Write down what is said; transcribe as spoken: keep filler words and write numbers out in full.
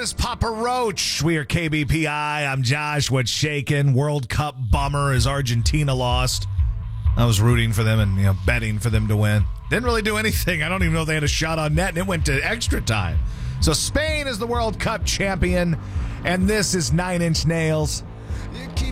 is Papa Roach. We are K B P I. I'm Josh. What's shaking? World Cup bummer as Argentina lost. I was rooting for them and you know betting for them to win. Didn't really do anything. I don't even know if they had a shot on net, and it went to extra time. So Spain is the World Cup champion, and this is Nine Inch Nails.